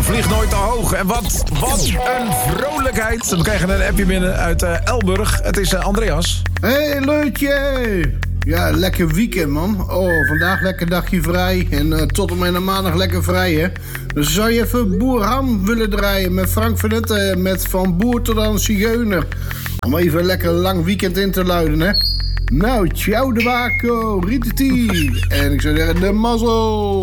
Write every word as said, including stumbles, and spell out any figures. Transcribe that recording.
vliegt nooit te hoog. En wat, wat een vrolijkheid. We krijgen een appje binnen uit uh, Elburg. Het is uh, Andreas. Hé, hey, Leutje. Ja, lekker weekend, man. Oh, vandaag lekker dagje vrij. En uh, tot en met een maandag lekker vrij, hè. Dus zou je even Boer Ham willen draaien met Frank van Etten, met Van Boer tot aan Zigeuner. Om even een lekker lang weekend in te luiden, hè. Nou, ciao de Waco, Rititi. En ik zou zeggen, de mazzel.